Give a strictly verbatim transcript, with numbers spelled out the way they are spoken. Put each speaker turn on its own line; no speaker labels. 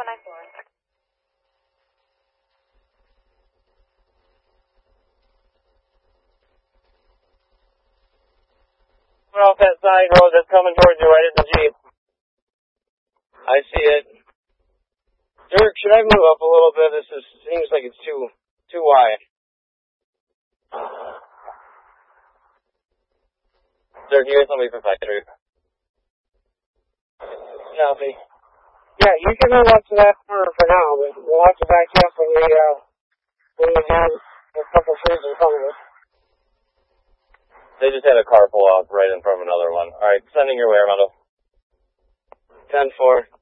nine four.
We're off that side road that's coming towards you, right at the Jeep. I see it. Dirk, should I move up a little bit? This is, seems like it's too too wide. Dirk, you guys somebody for factory. Copy.
Yeah, you can move up to that corner for now, but we'll have to back you up when we, uh, when we have a couple trees in front of us.
They just had a car pull off right in front of another one. Alright, sending your way, Armando. ten four.